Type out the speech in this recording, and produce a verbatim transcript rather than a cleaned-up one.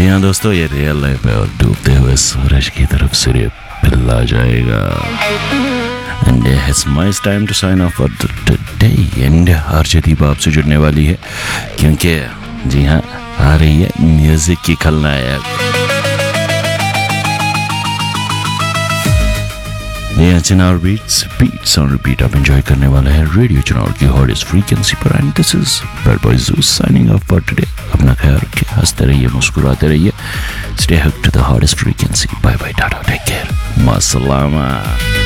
जी हाँ दोस्तों, ये रियल लाइफ है और डूबते हुए सूरज की तरफ सूर्य पिल्ला जाएगा। And it's my time to sign of for today. And Harshdeep आपसे जुड़ने वाली है क्योंकि जी हाँ आ रही है म्यूजिक की खलनायक। ये चिनार बीट्स बीट्स ऑन रिपीट आप एंजॉय करने वाला है रेडियो चिनार की हॉटेस्ट फ्रीक्वेंसी पर। And this is bad boy zoo signing off for today. अपना ख्याल रखिए, हंसते रहिए, मुस्कुराते रहिए। Stay hooked to the hottest frequency. Bye bye, Tata, take care, मासलामा।